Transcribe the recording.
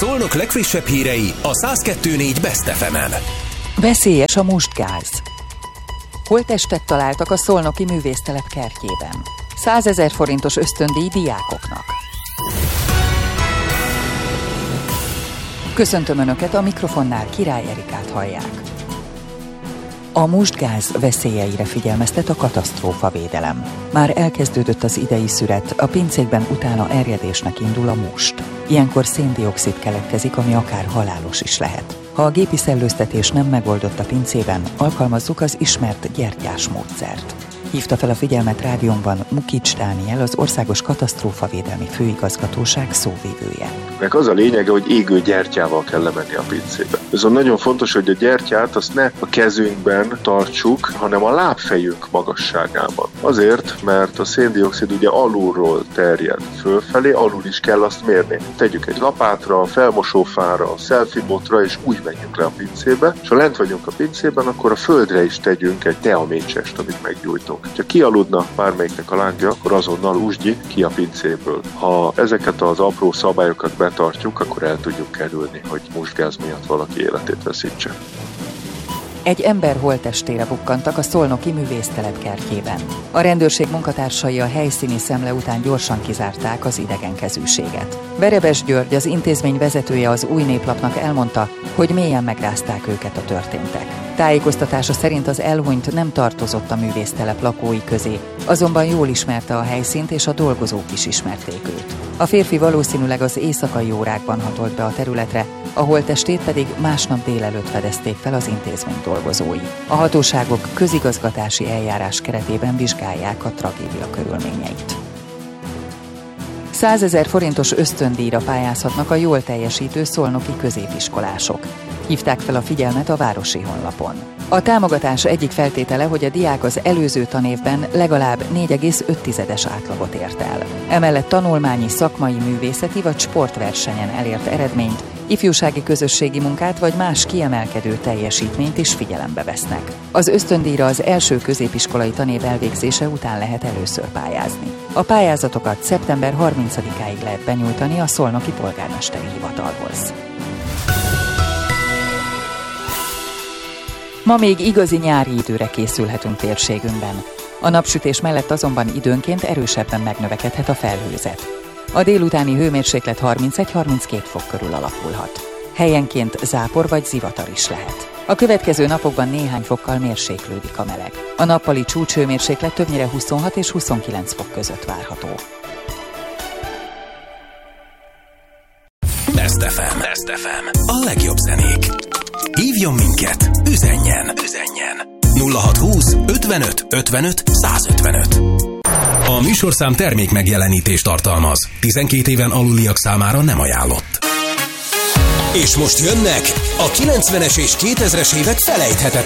Szolnok legfrissebb hírei a 102.4 Best FM-en. Veszélyes a mustgáz. Holttestet találtak a szolnoki művésztelep kertjében. 100 000 forintos ösztöndíj diákoknak. Köszöntöm Önöket, a mikrofonnál Király Erikát hallják. A mustgáz veszélyeire figyelmeztet a katasztrófavédelem. Már elkezdődött az idei szüret, a pincékben utána erjedésnek indul a must. Ilyenkor szén-dioxid keletkezik, ami akár halálos is lehet. Ha a gépi szellőztetés nem megoldott a pincében, alkalmazzuk az ismert gyertyás módszert. Hívta fel a figyelmet rádiónkban Mukics Dániel, az Országos Katasztrófavédelmi Főigazgatóság szóvivője. Az a lényege, hogy égő gyertyával kell lemenni a pincébe. Viszont nagyon fontos, hogy a gyertyát azt ne a kezünkben tartsuk, hanem a lábfejünk magasságában. Azért, mert a szén-dioxid ugye alulról terjed fölfelé, alul is kell azt mérni. Tegyük egy lapátra, felmosófára, selfie-botra, és úgy menjünk le a pincébe, és ha lent vagyunk a pincében, akkor a földre is tegyünk egy teamécsest, amit meggyújtunk. Ha kialudna bármelyiknek a lángja, akkor azonnal úsgyi ki a pincéből. Ha ezeket az apró szabályokat betartjuk, akkor el tudjuk kerülni, hogy mustgáz miatt valaki életét veszítse. Egy ember holttestére bukkantak a szolnoki művésztelep kertjében. A rendőrség munkatársai a helyszíni szemle után gyorsan kizárták az idegenkezűséget. Verebes György, az intézmény vezetője az Új Néplapnak elmondta, hogy mélyen megrázták őket a történtek. Tájékoztatása szerint az elhunyt nem tartozott a művésztelep lakói közé, azonban jól ismerte a helyszínt, és a dolgozók is ismerték őt. A férfi valószínűleg az éjszakai órákban hatolt be a területre, a holttestét pedig másnap délelőtt fedezték fel az intézmény dolgozói. A hatóságok közigazgatási eljárás keretében vizsgálják a tragédia körülményeit. 100 000 forintos ösztöndíjra pályázhatnak a jól teljesítő szolnoki középiskolások. Hívták fel a figyelmet a városi honlapon. A támogatás egyik feltétele, hogy a diák az előző tanévben legalább 4,5-es átlagot ért el. Emellett tanulmányi, szakmai, művészeti vagy sportversenyen elért eredményt, ifjúsági közösségi munkát vagy más kiemelkedő teljesítményt is figyelembe vesznek. Az ösztöndíjra az első középiskolai tanév elvégzése után lehet először pályázni. A pályázatokat szeptember 30-áig lehet benyújtani a szolnoki polgármesteri hivatalhoz. Ma még igazi nyári időre készülhetünk térségünkben. A napsütés mellett azonban időnként erősebben megnövekedhet a felhőzet. A délutáni hőmérséklet 31-32 fok körül alakulhat. Helyenként zápor vagy zivatar is lehet. A következő napokban néhány fokkal mérséklődik a meleg. A nappali csúcshőmérséklet többnyire 26 és 29 fok között várható. Best FM. A legjobb zenék. Hívjon minket, üzenjen. 0620 55 55 155. A műsorszám termék megjelenítést tartalmaz. 12 éven aluliak számára nem ajánlott. És most jönnek a 90-es és 2000-es évek felejthetetlen